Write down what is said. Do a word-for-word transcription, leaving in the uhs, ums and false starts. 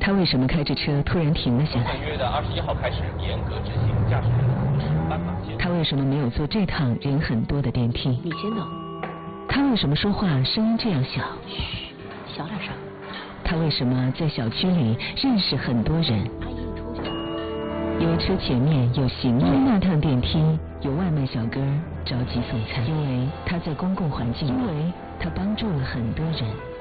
他为什么开着车突然停了下来？ 本月的二十一号开始严格执行驾驶人同时斑马线。 他为什么没有坐这趟人很多的电梯？ 你先走。 他为什么说话声音这样小？ 嘘，小点声。 他为什么在小区里认识很多人？ 阿姨，你出去。 因为车前面有行人，那趟电梯有外卖小哥着急送餐，因为他在公共环境，因为他帮助了很多人。